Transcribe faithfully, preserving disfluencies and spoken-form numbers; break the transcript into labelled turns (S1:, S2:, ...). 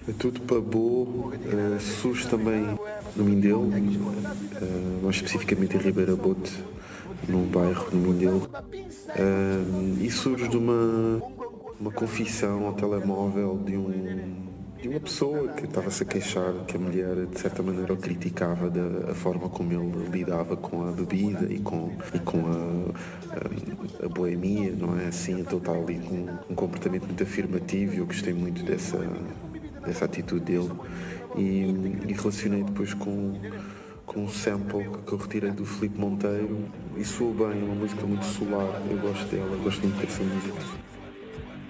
S1: É tudo para Boa, uh, surge também no Mindelo, uh, mais especificamente em Ribeira Bote, num bairro no Mindelo, uh, e surge de uma, uma confissão ao telemóvel de, um, de uma pessoa que estava-se a queixar que a mulher de certa maneira o criticava da a forma como ele lidava com a bebida e com, e com a, a, a boemia, não é assim? Então está ali com um comportamento muito afirmativo e eu gostei muito dessa dessa atitude dele e, e relacionei depois com, com um sample que eu retirei do Filipe Monteiro e soou bem, é uma música muito solar, eu gosto dela, gosto muito dessa música.